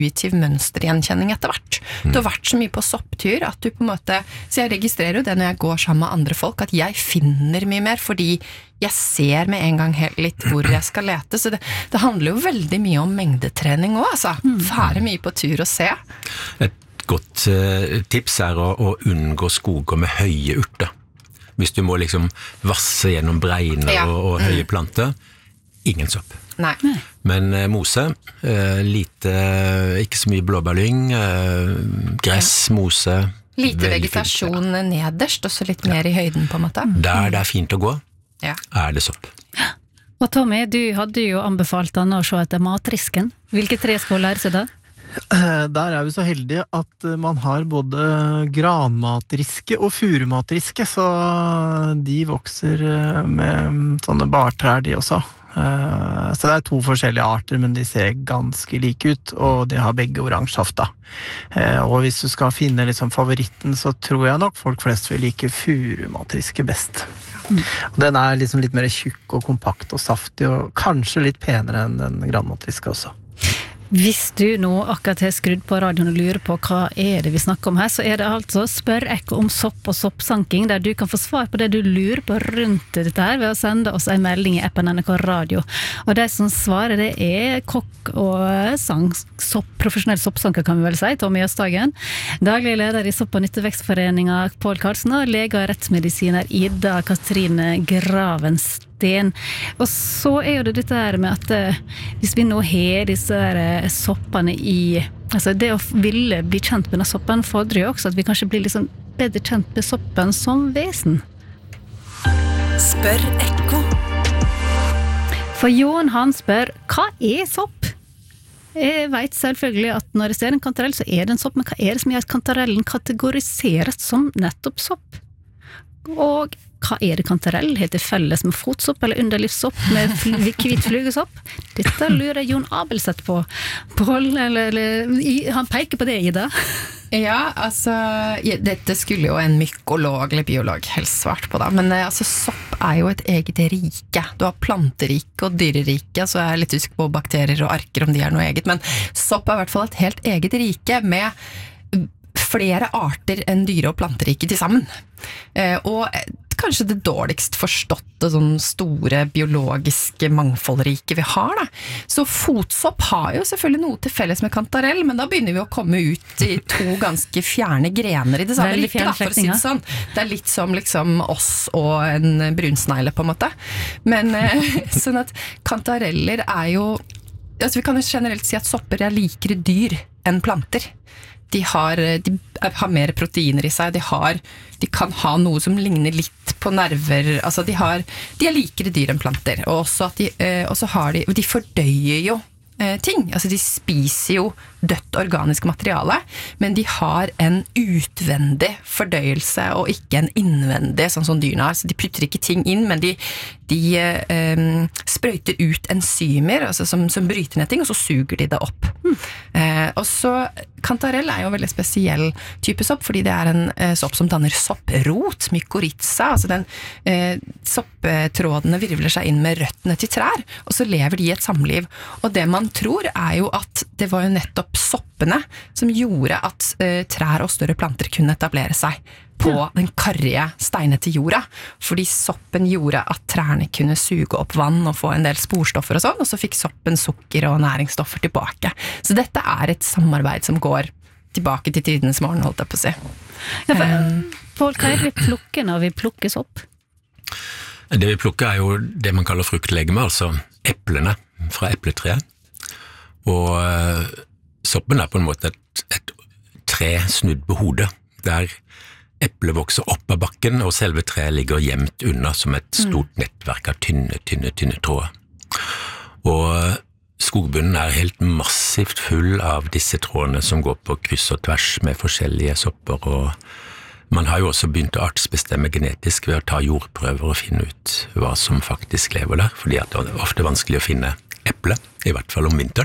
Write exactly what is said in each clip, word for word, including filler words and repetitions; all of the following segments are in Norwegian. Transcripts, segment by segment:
intuitiv mønstergjenkjenning etter hvert. Mm. Du har vært så mye på sopptur at du på en måte, så jeg registrerer jo det når jeg går sammen med andre folk, at jeg finner mye mer, fordi jeg ser med en gang helt litt hvor jeg skal lete, så det, det handler jo veldig mye om mengdetrening også, altså. Mm. Fære mye på tur og se. Et godt uh, tips er å, å unngå skoger med høye urter. Hvis du må liksom vasse gjennom bregner ja. og, og høye planter, ingen sopp. Nei. Men uh, mose, uh, lite, ikke så mye blåbærlyng, uh, gress, mose. Lite vegetasjon fint, ja. Nederst, og så litt mer ja. I høyden på en måte. Der det er fint å gå, ja. Er det sopp. Og Tommy, du hadde jo anbefalt han å se etter matrisken. Hvilke tre skal lære seg da? Der er vi så heldige at man har både granmatriske og furumatriske, så de vokser med sånne bartrær de også. Så det er to forskjellige arter, men de ser ganske like ut, og de har begge oransje saft da. Og hvis du skal finne liksom favoritten, så tror jeg nok folk flest vil like furumatriske best. Mm. Den er liksom litt mer tjukk og kompakt og saftig, og kanskje litt penere enn den granmatriske også. Hvis du nå akkurat har skrudd på radioen og lurer på hva er det vi snakker om her, så er det altså Spør Ekko om sopp og soppsanking, der du kan få svar på det du lurer på rundt dette her ved å sende oss en melding I appen N R K Radio. Og de som svarer, det er kokk og sang, sopp, profesjonell soppsanker kan vi vel si, Tommy Østhagen, daglig leder I Sopp- og Nyttevekstforeningen Pål Karlsen, og lege og rettsmedisiner Ida Katrine Gravenstein. Og så er jo det dette her med at uh, hvis vi nå har disse uh, soppene I, altså det å ville bli kjent med denne soppen fordrer jo også at vi kanskje blir liksom bedre kjent med soppen som vesen. Spør Ekko. For Jon han spør, hva er sopp? Jeg vet selvfølgelig at når jeg ser en kantarell så er det en sopp, men hva er det som gjør at kantarellen kategoriseres som nettopp sopp? Og hva er det kantarell? Heter felles med fotsopp eller underlivssopp med fl- hvit flugesopp? Dette lurer Jon Abelseth på. Pål, eller, eller, han peker på det, Ida. Ja, altså, ja, dette skulle jo en mykolog eller biolog helst svart på da, men altså, sopp er jo et eget rike. Du har planterike og dyrerike, så jeg er litt usikker på bakterier og arker om de er noe eget, men sopp er I hvert fall et helt eget rike med flere arter enn dyre- og planterike til sammen. Eh, og kanskje det dårligst forståtte sånn store biologiske mangfoldrike vi har da. Så fotsopp har jo selvfølgelig noe til felles med kantarell, men da begynner vi å komme ut I to ganske fjerne grener I det samme riket da, for å si det sånn. Det er litt som liksom oss og en brunsnegle på en måte. Men eh, sånn at kantareller er jo, altså vi kan jo generelt si at sopper er likere dyr enn planter. De har, de har mer proteiner I seg, de, har, de kan ha noe som ligner litt på nerver, altså de, har, de er likere dyr enn planter, og også at de, og så har de, de fordøyer jo ting, altså de spiser jo dødt organisk materiale, men de har en utvendig fordøyelse og ikke en innvendig, sånn som dyrene har, så de putter ikke ting inn, men de, de eh, sprøyter ut enzymer, altså som, som bryter ned ting, og så suger de det opp. Mm. Eh, og så kantarell er jo en veldig spesiell type sopp, fordi det er en eh, sopp som danner sopprot, mykorrhiza, altså den eh, sopptrådene virvler seg inn med røttene til trær, og så lever de I et samliv, og det man tror er jo at det var jo nettopp soppene som gjorde at eh, trær og større planter kunne etablere seg på den karrige steinete jorda, fordi soppen gjorde at trærne kunne suge opp vann og få en del sporstoffer og sånn, og så fikk soppen sukker og næringsstoffer tilbake. Så dette er et samarbeid som går tilbake til tidenes morgen, holdt jeg på å si. Ja, for, um, Pål, hva er det vi plukker når vi plukker sopp? Det vi plukker er jo det man kaller fruktlegeme, altså eplene fra epletreet. Og uh, soppen er på en måte et, et tre snudd på hodet, der eplet vokser opp av bakken, og selve treet ligger gjemt unna som et stort nettverk av tynne, tynne, tynne tråder. Og skogbunnen er helt massivt full av disse trådene som går på kryss og tvers med forskjellige sopper, og man har jo også begynt å artsbestemme genetisk ved å ta jordprøver og finne ut hva som faktisk lever der, fordi at det er ofte vanskelig å finne eple, I hvert fall om vinteren.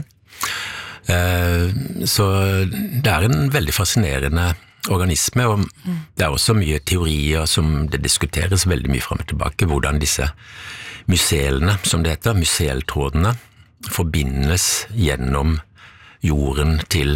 Så det er en veldig fascinerende organisme, og det er også mye teorier som det diskuteres veldig mye frem og tilbake, hvordan disse myselene, som det heter, myseltrådene, forbindes gjennom jorden til